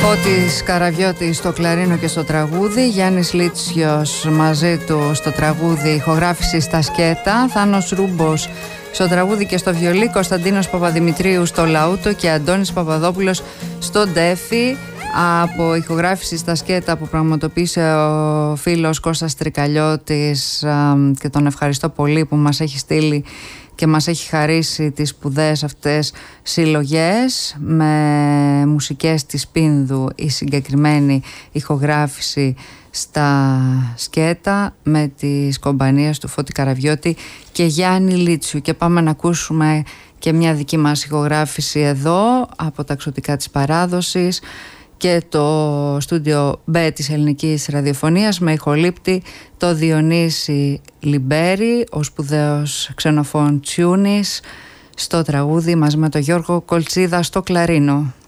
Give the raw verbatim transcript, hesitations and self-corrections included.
Φώτης Καραβιώτης στο κλαρίνο και στο τραγούδι, Γιάννης Λίτσιος μαζί του στο τραγούδι, ηχογράφηση στα σκέτα, Θάνος Ρούμπος στο τραγούδι και στο βιολί, Κωνσταντίνος Παπαδημητρίου στο λαούτο και Αντώνης Παπαδόπουλος στο ντέφι. Από ηχογράφηση στα σκέτα που πραγματοποίησε ο φίλος Κώστας Τρικαλιώτης, και τον ευχαριστώ πολύ που μας έχει στείλει και μας έχει χαρίσει τις σπουδαίες αυτές συλλογές με μουσικές της Πίνδου, η συγκεκριμένη ηχογράφηση στα σκέτα με τις κομπανίες του Φώτη Καραβιώτη και Γιάννη Λίτσιου. Και πάμε να ακούσουμε και μια δική μας ηχογράφηση εδώ από τα εξωτικά της παράδοσης και το στούντιο Μπ της ελληνικής ραδιοφωνίας, με ηχολήπτη το Διονύση Λιμπέρη, ο σπουδαίος ξενοφών Τσιούνης στο τραγούδι, μαζί με τον Γιώργο Κολτσίδα στο κλαρίνο.